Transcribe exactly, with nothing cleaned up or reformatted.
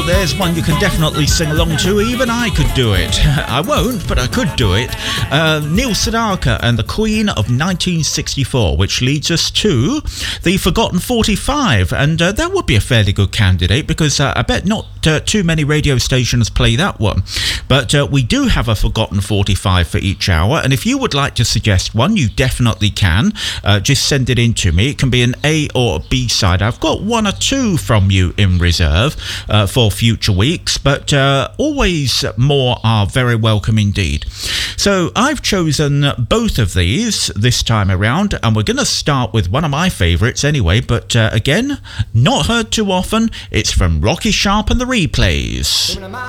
there's one you can definitely sing along to. Even I could do it. I won't, but I could do it. Uh, Neil Sedaka and the Queen of nineteen sixty-four, which leads us to the Forgotten forty-five. And uh, that would be a fairly good candidate because uh, I bet not uh, too many radio stations play that one. But uh, we do have a Forgotten forty-five for each hour. And if you would like to suggest one, you definitely can. Uh, just send it in to me. It can be an A or a B side. I've got one or two from you in reserve uh, for future weeks, but uh, always more are very welcome indeed. So I've chosen both of these this time around, and we're going to start with one of my favourites anyway, but uh, again, not heard too often. It's from Rocky Sharp and the Replays.